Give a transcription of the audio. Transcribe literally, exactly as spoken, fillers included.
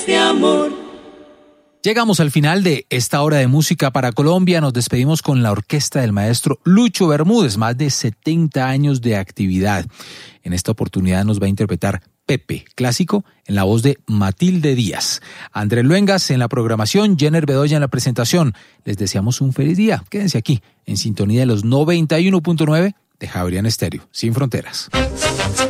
de amor. Llegamos al final de esta hora de música para Colombia. Nos despedimos con la orquesta del maestro Lucho Bermúdez, más de setenta años de actividad. En esta oportunidad nos va a interpretar Pepe, clásico, en la voz de Matilde Díaz. Andrés Luengas en la programación, Jenner Bedoya en la presentación. Les deseamos un feliz día. Quédense aquí, en sintonía de los noventa y uno punto nueve de Javeriana Estéreo, sin fronteras.